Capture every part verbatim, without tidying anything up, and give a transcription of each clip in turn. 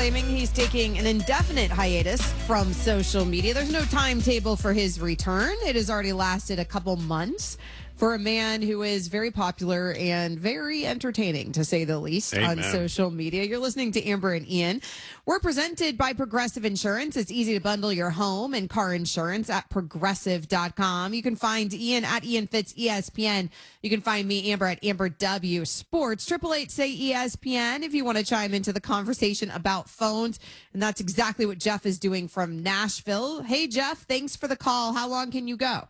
claiming he's taking an indefinite hiatus from social media. There's no timetable for his return. It has already lasted a couple months for a man who is very popular and very entertaining, to say the least, Amen. on social media. You're listening to Amber and Ian. We're presented by Progressive Insurance. It's easy to bundle your home and car insurance at progressive dot com. You can find Ian at Ian Fitz E S P N. You can find me, Amber, at Amber W Sports. Triple eight say E S P N if you want to chime into the conversation about phones. And that's exactly what Jeff is doing from Nashville. Hey, Jeff, thanks for the call. How long can you go?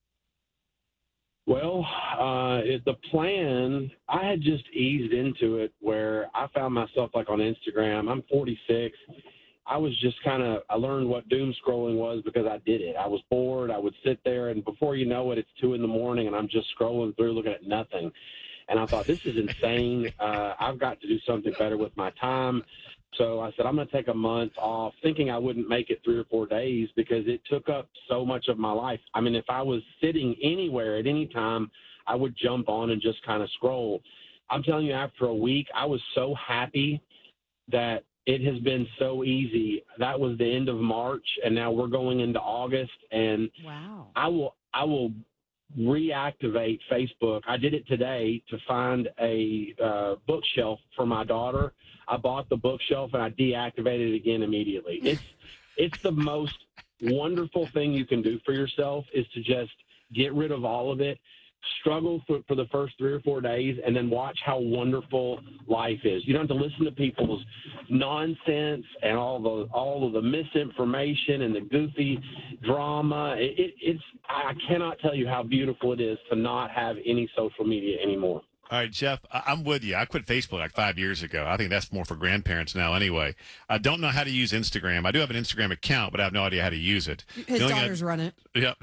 Well, uh, it, the plan, I had just eased into it where I found myself like on Instagram. I'm forty-six. I was just kind of, I learned what doom scrolling was because I did it. I was bored. I would sit there, and before you know it, it's two in the morning, and I'm just scrolling through looking at nothing. And I thought, this is insane. Uh, I've got to do something better with my time. So I said, I'm going to take a month off, thinking I wouldn't make it three or four days because it took up so much of my life. I mean, if I was sitting anywhere at any time, I would jump on and just kind of scroll. I'm telling you, after a week, I was so happy that it has been so easy. That was the end of March, and now we're going into August. And Wow. I will, I will reactivate Facebook. I did it today to find a uh, bookshelf for my daughter. I bought the bookshelf and I deactivated it again immediately. It's it's the most wonderful thing you can do for yourself is to just get rid of all of it, struggle for, for the first three or four days, and then watch how wonderful life is. You don't have to listen to people's nonsense and all the all of the misinformation and the goofy drama. It, it, it's I cannot tell you how beautiful it is to not have any social media anymore. All right, Jeff, I- I'm with you. I quit Facebook like five years ago. I think that's more for grandparents now anyway. I don't know how to use Instagram. I do have an Instagram account, but I have no idea how to use it. His The only daughters thing I- run it.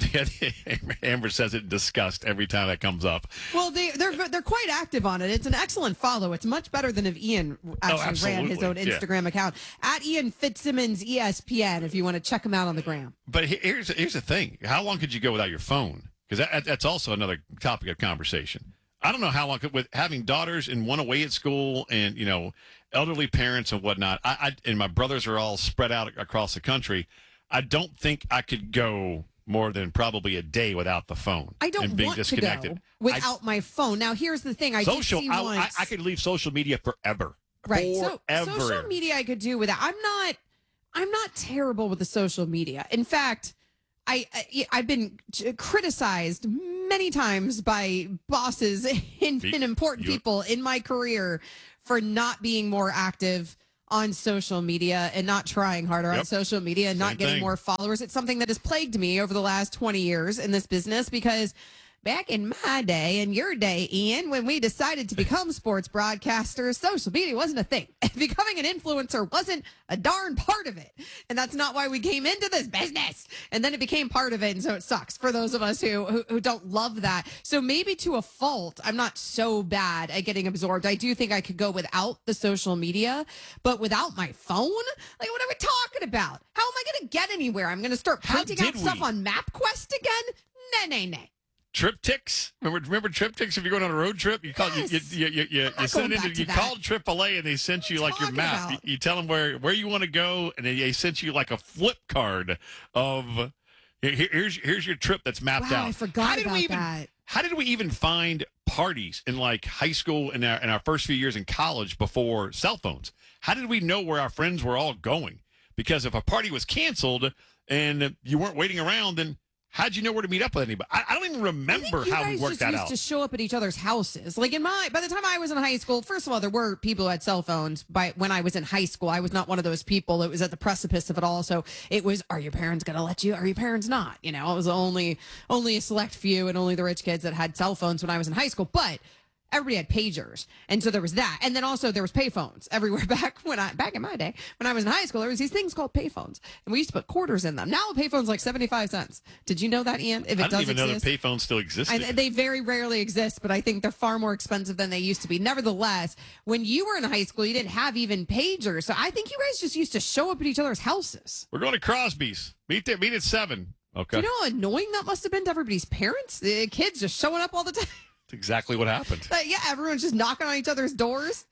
Yep. Amber says it in disgust every time that comes up. Well, they, they're they're quite active on it. It's an excellent follow. It's much better than if Ian actually ran his own absolutely, yeah. Instagram account. At Ian Fitzsimmons E S P N if you want to check him out on the gram. But he- here's here's the thing. How long could you go without your phone? Because that, that's also another topic of conversation. I don't know how long, with having daughters and one away at school and, you know, elderly parents and whatnot, I, I and my brothers are all spread out across the country, I don't think I could go more than probably a day without the phone. I don't and being want disconnected. to go without I, my phone. Now, here's the thing. I social, did see I, once. I, I could leave social media forever. Right. Forever. So social media I could do without. I'm not, I'm not terrible with the social media. In fact, I, I I've been criticized many times by bosses and, and important you, people in my career for not being more active on social media and not trying harder yep. on social media and Same not getting thing. more followers. It's something that has plagued me over the last twenty years in this business because back in my day and your day, Ian, when we decided to become sports broadcasters, social media wasn't a thing. Becoming an influencer wasn't a darn part of it. And that's not why we came into this business. And then it became part of it. And so it sucks for those of us who, who, who don't love that. So maybe to a fault, I'm not so bad at getting absorbed. I do think I could go without the social media, but without my phone? Like, what are we talking about? How am I going to get anywhere? I'm going to start How printing out did stuff we? on MapQuest again? Nay, nay, nay. Triptychs. Remember, remember Triptychs? If you're going on a road trip, you call Yes. you you you, you, you, not you send going it back into, to you that. called triple A and they sent you What are like you your map. You, talking about? you tell them where where you want to go, and they sent you like a flip card of here, here's here's your trip that's mapped Wow, out. I forgot how did about we even, that. How did we even find parties in like high school and our, in our first few years in college before cell phones? How did we know where our friends were all going? Because if a party was canceled and you weren't waiting around, then how'd you know where to meet up with anybody? I, I don't even remember I think you how guys we worked just that used out. to show up at each other's houses. Like in my, by the time I was in high school, first of all, there were people who had cell phones. By when I was in high school, I was not one of those people. It was at the precipice of it all. So it was, are your parents going to let you? Are your parents not? You know, it was only only a select few and only the rich kids that had cell phones when I was in high school. But everybody had pagers, and so there was that, and then also there was payphones everywhere. Back when I back in my day, when I was in high school, there was these things called payphones, and we used to put quarters in them. Now a payphone's like seventy-five cents. Did you know that, Ian? If it I didn't does even exist, know that payphones still existed. I, they very rarely exist, but I think they're far more expensive than they used to be. Nevertheless, when you were in high school, you didn't have even pagers, so I think you guys just used to show up at each other's houses. We're going to Crosby's. Meet there. Meet at seven. Okay. Do you know how annoying that must have been to everybody's parents? The kids just showing up all the time. That's exactly what happened. But yeah, everyone's just knocking on each other's doors.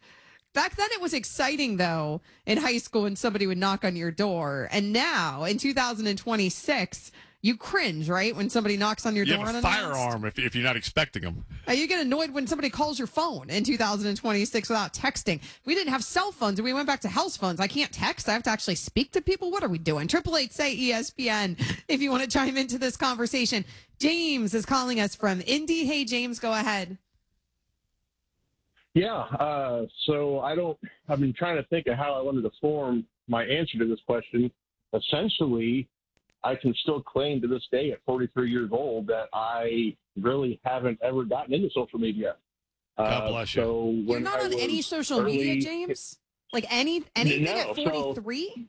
Back then, it was exciting, though, in high school when somebody would knock on your door. And now, in two thousand twenty-six, you cringe, right? When somebody knocks on your You door. have a unannounced. firearm if, if you're not expecting them. Uh, You get annoyed when somebody calls your phone in two thousand twenty-six without texting. We didn't have cell phones, and we went back to house phones. I can't text. I have to actually speak to people. What are we doing? Triple eight say E S P N if you want to chime into this conversation. James is calling us from Indy. Hey, James, go ahead. Yeah, uh, so I don't, I've been trying to think of how I wanted to form my answer to this question. Essentially, I can still claim to this day at forty-three years old that I really haven't ever gotten into social media. God bless you. So You're when not I on any was social early- media, James? Like any anything No, at so- forty-three?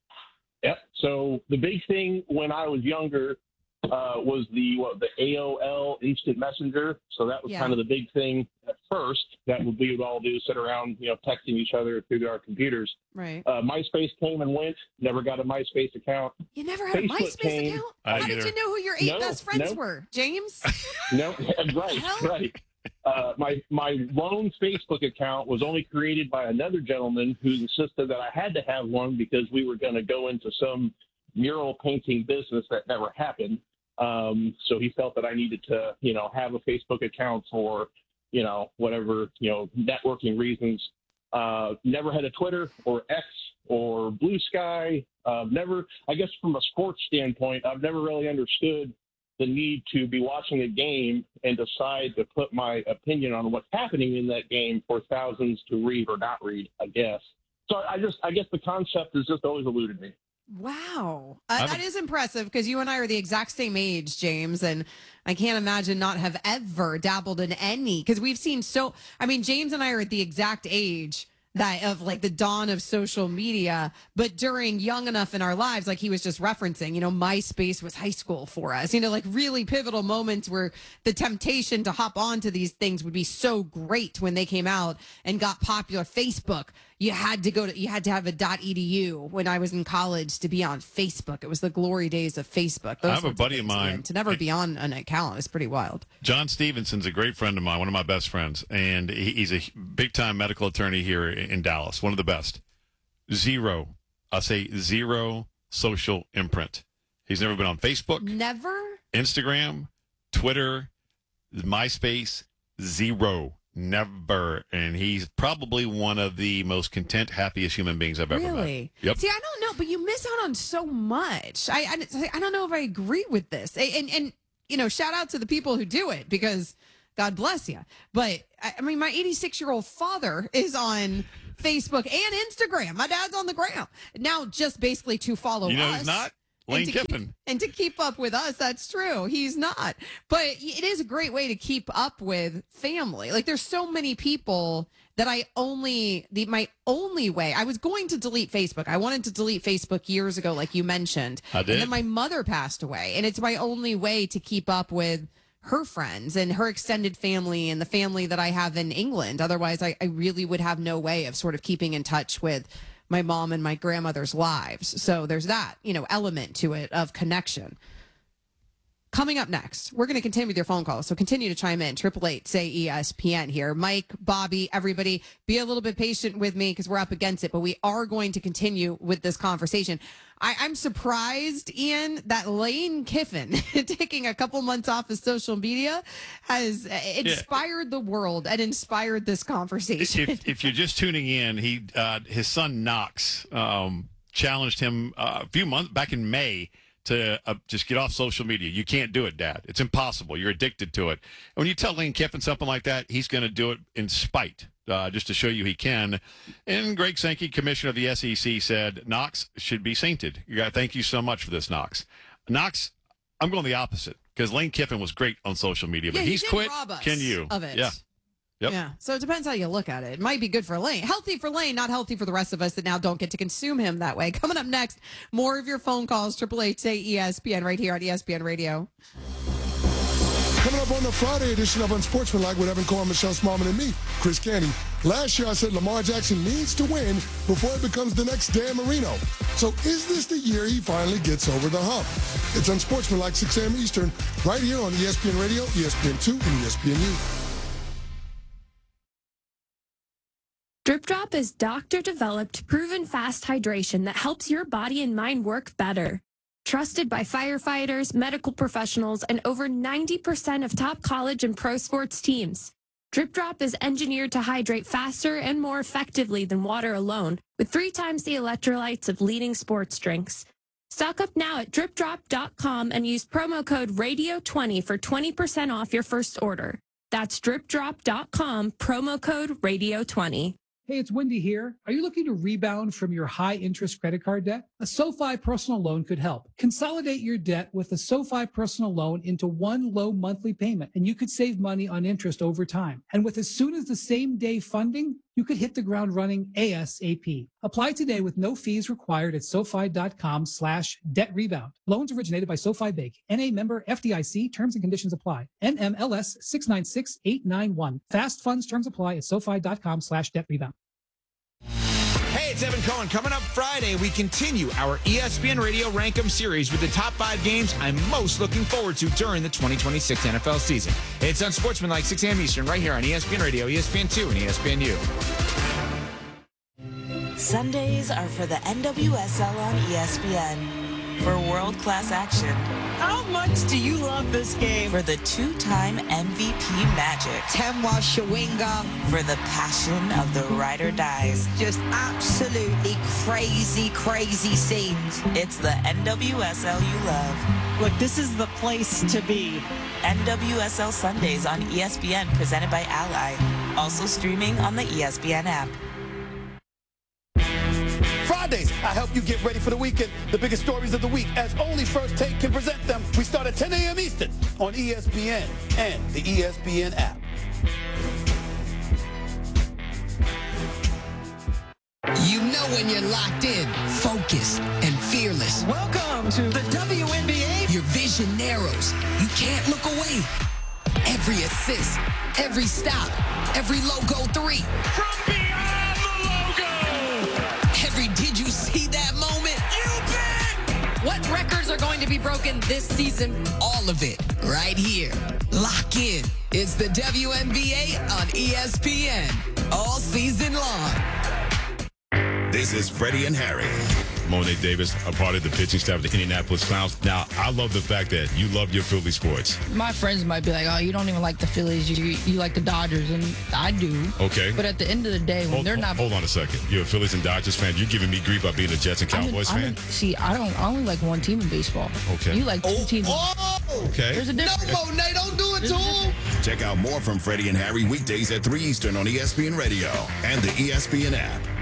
Yep. So the big thing when I was younger uh, was the what, the A O L Instant Messenger. So that was Yeah. kind of the big thing at first. That would we would all do, sit around, you know, texting each other through our computers. Right. Uh, MySpace came and went. Never got a MySpace account. You never had a Facebook MySpace came- account? I How didn't did either. you know who your eight No, best friends no. were, James? No, right, hell? right. Uh, my my lone Facebook account was only created by another gentleman who insisted that I had to have one because we were going to go into some mural painting business that never happened. Um, so he felt that I needed to, you know, have a Facebook account for, you know, whatever, you know, networking reasons. Uh, never had a Twitter or X or Blue Sky. Uh, never, I guess from a sports standpoint, I've never really understood the need to be watching a game and decide to put my opinion on what's happening in that game for thousands to read or not read, I guess. So I just, I guess the concept has just always eluded me. Wow. Uh, I'm- that is impressive because you and I are the exact same age, James. And I can't imagine not have ever dabbled in any because we've seen so, I mean, James and I are at the exact age that of like the dawn of social media, but during young enough in our lives, like he was just referencing, you know, MySpace was high school for us, you know, like really pivotal moments where the temptation to hop onto these things would be so great when they came out and got popular. Facebook, you had to go to, you had to have a .edu when I was in college to be on Facebook. It was the glory days of Facebook. Those I have a sorts buddy of things, mine- man. To never be on an account is pretty wild. John Stevenson's a great friend of mine, one of my best friends, and he- he's a big-time medical attorney here in Dallas, one of the best. Zero, I'll say zero social imprint. He's never been on Facebook, Never? Instagram, Twitter, MySpace, zero. Never. And he's probably one of the most content, happiest human beings I've ever met. Really? Yep. See, I don't know, but you miss out on so much. I I, I don't know if I agree with this. And, and and you know, shout out to the people who do it because God bless you. But I, I mean, my eighty-six year old father is on Facebook and Instagram. My dad's on the ground now, just basically to follow You know us. he's not? and Lane to Kiffin. Keep, and to keep up with us, that's true. He's not. But it is a great way to keep up with family. Like there's so many people that I only the my only way. I was going to delete Facebook. I wanted to delete Facebook years ago, like you mentioned. I did. And then my mother passed away. And it's my only way to keep up with her friends and her extended family and the family that I have in England. Otherwise, I, I really would have no way of sort of keeping in touch with my mom and my grandmother's lives. So there's that, you know, element to it of connection. Coming up next, we're going to continue with your phone calls. So continue to chime in. Triple eight say E S P N here. Mike, Bobby, everybody, be a little bit patient with me because we're up against it. But we are going to continue with this conversation. I, I'm surprised, Ian, that Lane Kiffin taking a couple months off of social media has uh, inspired the world and inspired this conversation. If, if you're just tuning in, he uh, his son Knox um, challenged him uh, a few months back in May to uh, just get off social media. You can't do it, Dad. It's impossible. You're addicted to it. And when you tell Lane Kiffin something like that, he's going to do it in spite, uh, just to show you he can. And Greg Sankey, commissioner of the S E C, said Knox should be sainted. You got thank you so much for this, Knox. Knox, I'm going the opposite because Lane Kiffin was great on social media, but Yeah, he he's did quit. rob us Can you? of it? Yeah. Yep. Yeah. So it depends how you look at it. It might be good for Lane. Healthy for Lane, not healthy for the rest of us that now don't get to consume him that way. Coming up next, more of your phone calls. Triple eight say E S P N right here on E S P N Radio. Coming up on the Friday edition of Unsportsmanlike with Evan Cohen, Michelle Smallman, and me, Chris Candy. Last year I said Lamar Jackson needs to win before he becomes the next Dan Marino. So is this the year he finally gets over the hump? It's Unsportsmanlike, six a.m. Eastern, right here on E S P N Radio, E S P N two, and E S P N U. Drip Drop Drop is doctor-developed, proven fast hydration that helps your body and mind work better. Trusted by firefighters, medical professionals, and over ninety percent of top college and pro sports teams. Drip Drop is engineered to hydrate faster and more effectively than water alone, with three times the electrolytes of leading sports drinks. Stock up now at drip drop dot com and use promo code radio twenty for twenty percent off your first order. That's drip drop dot com, promo code radio twenty. Hey, it's Wendy here. Are you looking to rebound from your high-interest credit card debt? A SoFi personal loan could help. Consolidate your debt with a SoFi personal loan into one low monthly payment, and you could save money on interest over time. And with as soon as the same day funding, you could hit the ground running ASAP. Apply today with no fees required at SoFi.com slash debt rebound. Loans originated by SoFi Bank. N A member F D I C. Terms and conditions apply. N M L S six nine six eight nine one. Fast funds terms apply at SoFi.com slash debt rebound. Hey, it's Evan Cohen. Coming up Friday, we continue our E S P N Radio Rankem series with the top five games I'm most looking forward to during the twenty twenty-six N F L season. It's Unsportsmanlike, six a.m. Eastern, right here on E S P N Radio, E S P N two, and E S P N U. Sundays are for the N W S L on E S P N. For world-class action. How much do you love this game? For the two-time M V P magic. Temwa Shawinga. For the passion of the ride or dies. Just absolutely crazy, crazy scenes. It's the N W S L you love. Look, this is the place to be. N W S L Sundays on E S P N, presented by Ally. Also streaming on the E S P N app. Fridays, I help you get ready for the weekend. The biggest stories of the week, as only First Take can present them. We start at ten a.m. Eastern on E S P N and the E S P N app. You know when you're locked in, focused, and fearless. Welcome to the W N B A. Your vision narrows. You can't look away. Every assist, every stop, every logo three. From beyond the logo! Every did you see that moment? You bet! What records are going to be broken this season? All of it, right here. Lock in. It's the W N B A on E S P N. All season long. This is Freddie and Harry. Monet Davis, a part of the pitching staff of the Indianapolis Clowns. Now, I love the fact that you love your Philly sports. My friends might be like, oh, you don't even like the Phillies. You you like the Dodgers, and I do. Okay. But at the end of the day, when hold, they're not... Hold on a second. You're a Phillies and Dodgers fan. You're giving me grief about being a Jets and Cowboys I'm a, fan? I'm a, see, I don't. I only like one team in baseball. Okay. You like two oh, teams. Oh! Okay. There's a difference. No, Monet, don't do it to him. Check out more from Freddie and Harry weekdays at three Eastern on E S P N Radio and the E S P N app.